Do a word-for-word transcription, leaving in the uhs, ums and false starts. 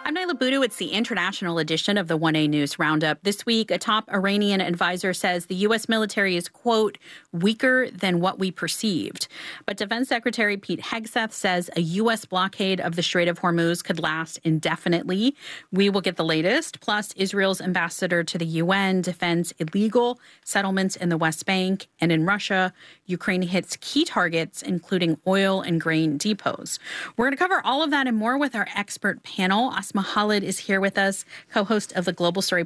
I'm Naila Boudou. It's the international edition of the one A News Roundup. This week, a top Iranian advisor says the U S military is, quote, weaker than what we perceived. But Defense Secretary Pete Hegseth says a U S blockade of the Strait of Hormuz could last indefinitely. We will get the latest. Plus, Israel's ambassador to the U N defends illegal settlements in the West Bank. And in Russia, Ukraine hits key targets, including oil and grain depots. We're going to cover all of that and more with our expert panel. Asma Khalid is here with us, co-host of the Global Story